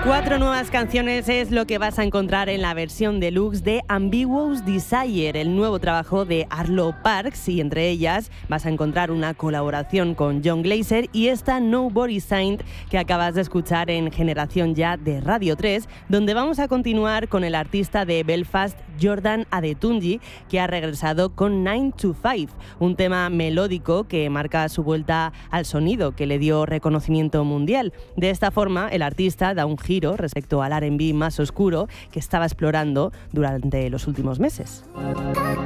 4 nuevas canciones es lo que vas a encontrar en la versión deluxe de Ambiguous Desire, el nuevo trabajo de Arlo Parks, y entre ellas vas a encontrar una colaboración con John Glaser y esta Nobody Signed que acabas de escuchar en Generación Ya de Radio 3, donde vamos a continuar con el artista de Belfast, Jordan Adetunji, que ha regresado con 9 to 5, un tema melódico que marca su vuelta al sonido que le dio reconocimiento mundial. De esta forma, el artista da un giro respecto al R&B más oscuro que estaba explorando durante los últimos meses.